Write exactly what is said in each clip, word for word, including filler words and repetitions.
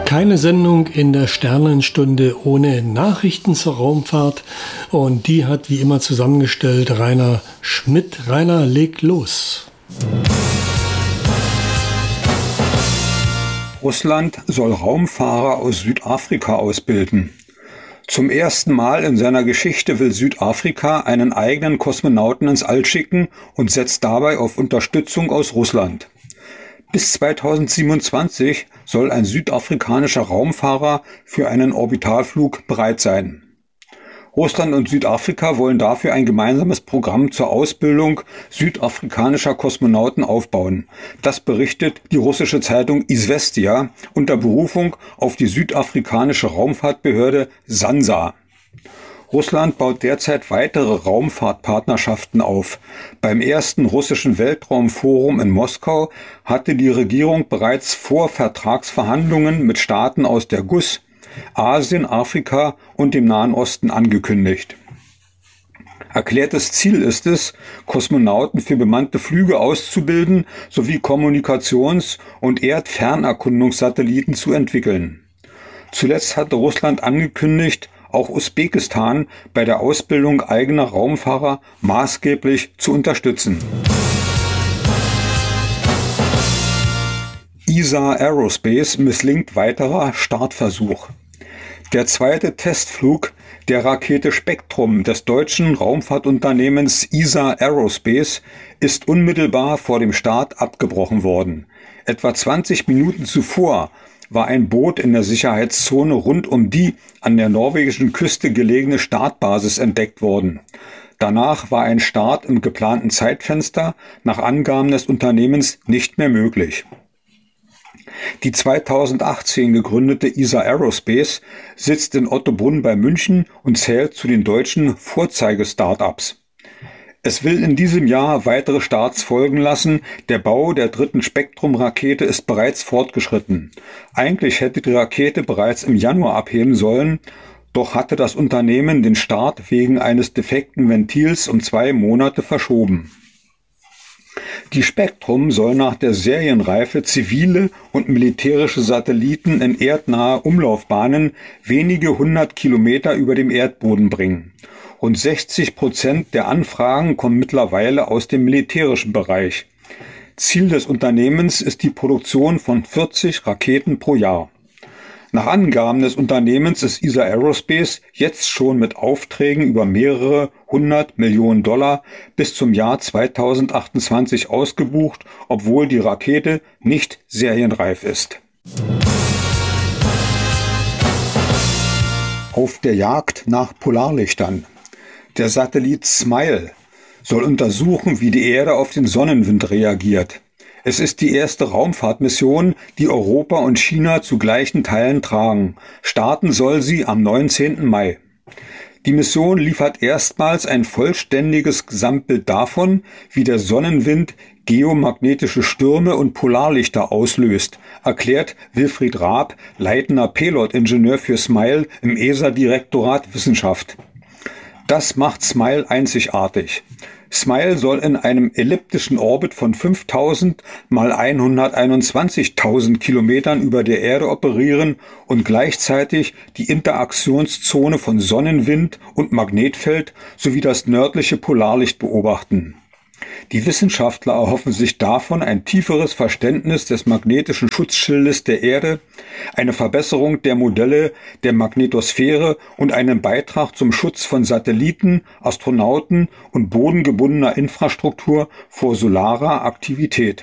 Keine Sendung in der Sternenstunde ohne Nachrichten zur Raumfahrt. Und die hat wie immer zusammengestellt Rainer Schmidt. Rainer, leg los. Russland soll Raumfahrer aus Südafrika ausbilden. Zum ersten Mal in seiner Geschichte will Südafrika einen eigenen Kosmonauten ins All schicken und setzt dabei auf Unterstützung aus Russland. Bis zweitausendsiebenundzwanzig soll ein südafrikanischer Raumfahrer für einen Orbitalflug bereit sein. Russland und Südafrika wollen dafür ein gemeinsames Programm zur Ausbildung südafrikanischer Kosmonauten aufbauen. Das berichtet die russische Zeitung Izvestia unter Berufung auf die südafrikanische Raumfahrtbehörde SANSA. Russland baut derzeit weitere Raumfahrtpartnerschaften auf. Beim ersten russischen Weltraumforum in Moskau hatte die Regierung bereits Vorvertragsverhandlungen mit Staaten aus der G U S, Asien, Afrika und dem Nahen Osten angekündigt. Erklärtes Ziel ist es, Kosmonauten für bemannte Flüge auszubilden sowie Kommunikations- und Erdfernerkundungssatelliten zu entwickeln. Zuletzt hatte Russland angekündigt, auch Usbekistan bei der Ausbildung eigener Raumfahrer maßgeblich zu unterstützen. E S A Aerospace misslingt weiterer Startversuch. Der zweite Testflug der Rakete Spektrum des deutschen Raumfahrtunternehmens E S A Aerospace ist unmittelbar vor dem Start abgebrochen worden. Etwa zwanzig Minuten zuvor war ein Boot in der Sicherheitszone rund um die an der norwegischen Küste gelegene Startbasis entdeckt worden. Danach war ein Start im geplanten Zeitfenster nach Angaben des Unternehmens nicht mehr möglich. Die zweitausendachtzehn gegründete E S A Aerospace sitzt in Ottobrunn bei München und zählt zu den deutschen Vorzeige-Startups. Es will in diesem Jahr weitere Starts folgen lassen. Der Bau der dritten Spektrum-Rakete ist bereits fortgeschritten. Eigentlich hätte die Rakete bereits im Januar abheben sollen, doch hatte das Unternehmen den Start wegen eines defekten Ventils um zwei Monate verschoben. Die Spektrum soll nach der Serienreife zivile und militärische Satelliten in erdnahe Umlaufbahnen wenige hundert Kilometer über dem Erdboden bringen. Rund sechzig Prozent der Anfragen kommen mittlerweile aus dem militärischen Bereich. Ziel des Unternehmens ist die Produktion von vierzig Raketen pro Jahr. Nach Angaben des Unternehmens ist E S A Aerospace jetzt schon mit Aufträgen über mehrere hundert Millionen Dollar bis zum Jahr zweitausendachtundzwanzig ausgebucht, obwohl die Rakete nicht serienreif ist. Auf der Jagd nach Polarlichtern. Der Satellit SMILE soll untersuchen, wie die Erde auf den Sonnenwind reagiert. Es ist die erste Raumfahrtmission, die Europa und China zu gleichen Teilen tragen. Starten soll sie am neunzehnten Mai. Die Mission liefert erstmals ein vollständiges Gesamtbild davon, wie der Sonnenwind geomagnetische Stürme und Polarlichter auslöst, erklärt Wilfried Raab, leitender Pilotingenieur für SMILE im E S A-Direktorat Wissenschaft. Das macht SMILE einzigartig. SMILE soll in einem elliptischen Orbit von fünftausend mal hunderteinundzwanzigtausend Kilometern über der Erde operieren und gleichzeitig die Interaktionszone von Sonnenwind und Magnetfeld sowie das nördliche Polarlicht beobachten. Die Wissenschaftler erhoffen sich davon ein tieferes Verständnis des magnetischen Schutzschildes der Erde, eine Verbesserung der Modelle der Magnetosphäre und einen Beitrag zum Schutz von Satelliten, Astronauten und bodengebundener Infrastruktur vor solarer Aktivität.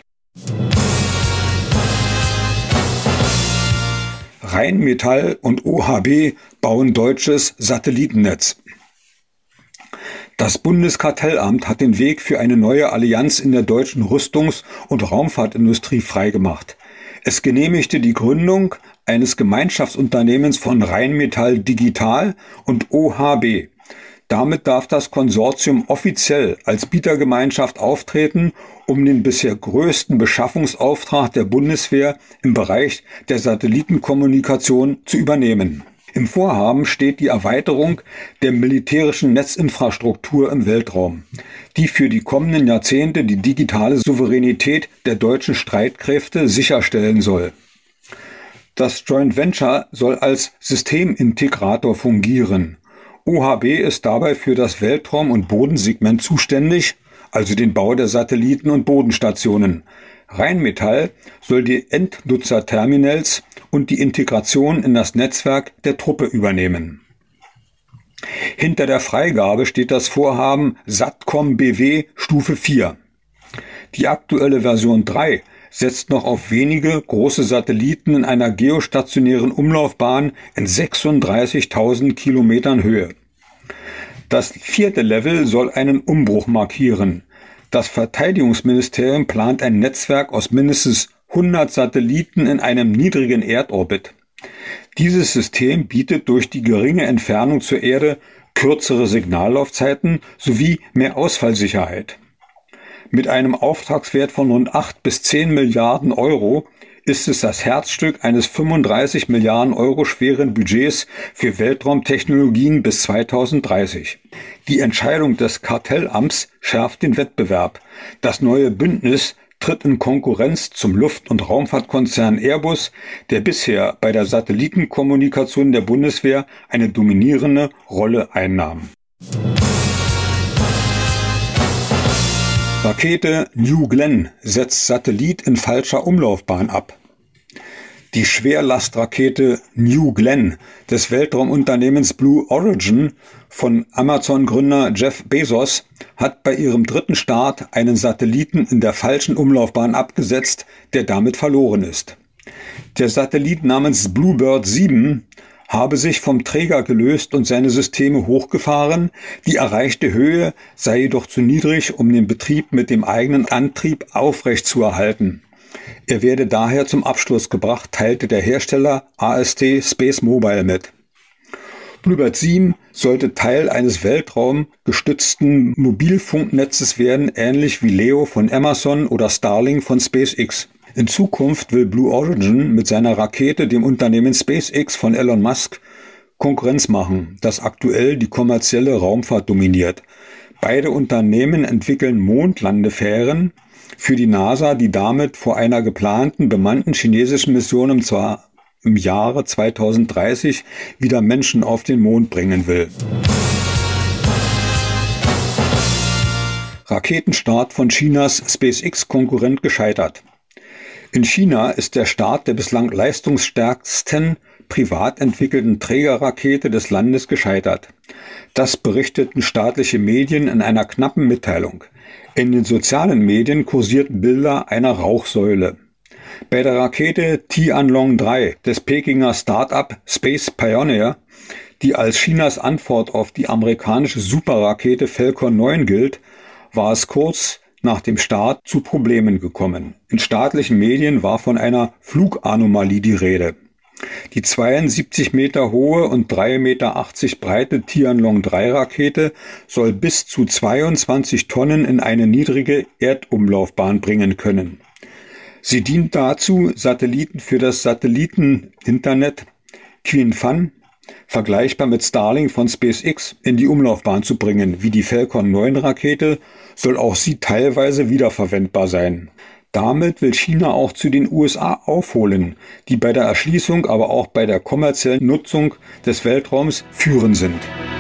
Rheinmetall und O H B bauen deutsches Satellitennetz. Das Bundeskartellamt hat den Weg für eine neue Allianz in der deutschen Rüstungs- und Raumfahrtindustrie freigemacht. Es genehmigte die Gründung eines Gemeinschaftsunternehmens von Rheinmetall Digital und O H B. Damit darf das Konsortium offiziell als Bietergemeinschaft auftreten, um den bisher größten Beschaffungsauftrag der Bundeswehr im Bereich der Satellitenkommunikation zu übernehmen. Im Vorhaben steht die Erweiterung der militärischen Netzinfrastruktur im Weltraum, die für die kommenden Jahrzehnte die digitale Souveränität der deutschen Streitkräfte sicherstellen soll. Das Joint Venture soll als Systemintegrator fungieren. O H B ist dabei für das Weltraum- und Bodensegment zuständig, also den Bau der Satelliten und Bodenstationen. Rheinmetall soll die Endnutzerterminals und die Integration in das Netzwerk der Truppe übernehmen. Hinter der Freigabe steht das Vorhaben SATCOM B W Stufe vier. Die aktuelle Version drei setzt noch auf wenige große Satelliten in einer geostationären Umlaufbahn in sechsunddreißigtausend Kilometern Höhe. Das vierte Level soll einen Umbruch markieren. Das Verteidigungsministerium plant ein Netzwerk aus mindestens hundert Satelliten in einem niedrigen Erdorbit. Dieses System bietet durch die geringe Entfernung zur Erde kürzere Signallaufzeiten sowie mehr Ausfallsicherheit. Mit einem Auftragswert von rund acht bis zehn Milliarden Euro ist es das Herzstück eines fünfunddreißig Milliarden Euro schweren Budgets für Weltraumtechnologien bis zweitausenddreißig. Die Entscheidung des Kartellamts schärft den Wettbewerb. Das neue Bündnis tritt in Konkurrenz zum Luft- und Raumfahrtkonzern Airbus, der bisher bei der Satellitenkommunikation der Bundeswehr eine dominierende Rolle einnahm. Rakete New Glenn setzt Satellit in falscher Umlaufbahn ab. Die Schwerlastrakete New Glenn des Weltraumunternehmens Blue Origin von Amazon-Gründer Jeff Bezos hat bei ihrem dritten Start einen Satelliten in der falschen Umlaufbahn abgesetzt, der damit verloren ist. Der Satellit namens Bluebird sieben habe sich vom Träger gelöst und seine Systeme hochgefahren, die erreichte Höhe sei jedoch zu niedrig, um den Betrieb mit dem eigenen Antrieb aufrechtzuerhalten. Er werde daher zum Absturz gebracht, teilte der Hersteller A S T Space Mobile mit. Bluebird sieben sollte Teil eines weltraumgestützten Mobilfunknetzes werden, ähnlich wie Leo von Amazon oder Starlink von SpaceX. In Zukunft will Blue Origin mit seiner Rakete dem Unternehmen SpaceX von Elon Musk Konkurrenz machen, das aktuell die kommerzielle Raumfahrt dominiert. Beide Unternehmen entwickeln Mondlandefähren für die NASA, die damit vor einer geplanten bemannten chinesischen Mission im, zwar im Jahre zweitausenddreißig wieder Menschen auf den Mond bringen will. Raketenstart von Chinas SpaceX-Konkurrent gescheitert. In China ist der Start der bislang leistungsstärksten privat entwickelten Trägerrakete des Landes gescheitert. Das berichteten staatliche Medien in einer knappen Mitteilung. In den sozialen Medien kursierten Bilder einer Rauchsäule. Bei der Rakete Tianlong drei des Pekinger Start-up Space Pioneer, die als Chinas Antwort auf die amerikanische Superrakete Falcon neun gilt, war es kurz nach dem Start zu Problemen gekommen. In staatlichen Medien war von einer Fluganomalie die Rede. Die zweiundsiebzig Meter hohe und drei Meter achtzig breite Tianlong drei Rakete soll bis zu zweiundzwanzig Tonnen in eine niedrige Erdumlaufbahn bringen können. Sie dient dazu, Satelliten für das Satelliteninternet Qianfan, vergleichbar mit Starlink von SpaceX, in die Umlaufbahn zu bringen. Wie die Falcon neun Rakete soll auch sie teilweise wiederverwendbar sein. Damit will China auch zu den U S A aufholen, die bei der Erschließung, aber auch bei der kommerziellen Nutzung des Weltraums führend sind.